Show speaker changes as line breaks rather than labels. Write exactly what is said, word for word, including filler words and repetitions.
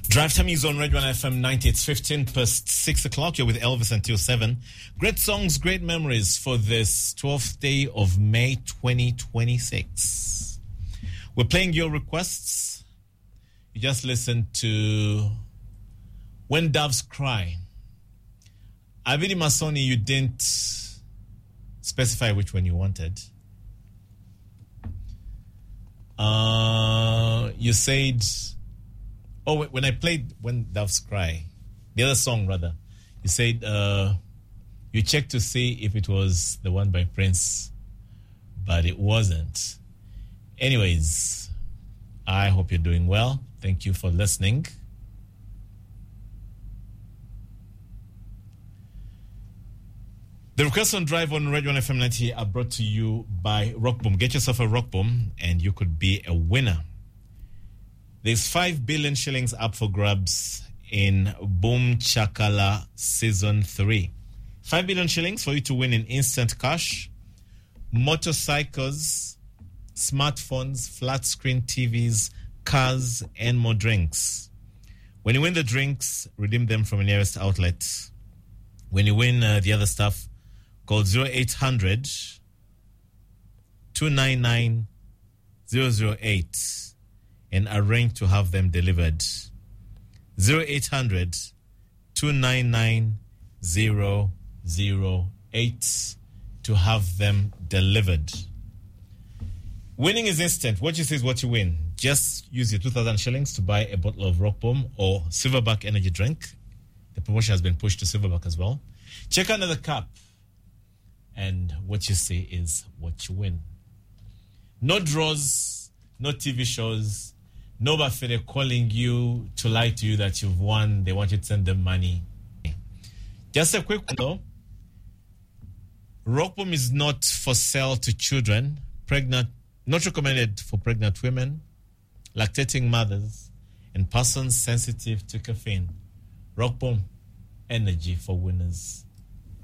Drive time is on Radio one F M ninety. It's fifteen past six o'clock. You're with Elvis until seven. Great songs, great memories for this twelfth day of May twenty twenty-six. We're playing your requests. You just listened to When Doves Cry. Abidi Masoni, you didn't specify which one you wanted. Uh, you said... Oh, when I played When Doves Cry, the other song rather, you said uh, you checked to see if it was the one by Prince, but it wasn't. Anyways, I hope you're doing well. Thank you for listening. The requests on Drive on Radio one F M ninety are brought to you by Rockboom. Get yourself a Rockboom and you could be a winner. There's five billion shillings up for grabs in Boom Chakala Season three. five billion shillings for you to win in instant cash, motorcycles, smartphones, flat screen T Vs, cars, and more drinks. When you win the drinks, redeem them from the nearest outlet. When you win uh, the other stuff, call zero eight hundred, two nine nine, zero zero eight. And arrange to have them delivered. zero eight hundred, two nine nine, zero zero eight to have them delivered. Winning is instant. What you see is what you win. Just use your two thousand shillings to buy a bottle of Rockboom or Silverback energy drink. The promotion has been pushed to Silverback as well. Check under the cup. And what you see is what you win. No draws, no T V shows. No Bafede calling you to lie to you that you've won. They want you to send them money. Just a quick one though. Rockboom is not for sale to children, pregnant, not recommended for pregnant women, lactating mothers, and persons sensitive to caffeine. Rockboom, energy for winners.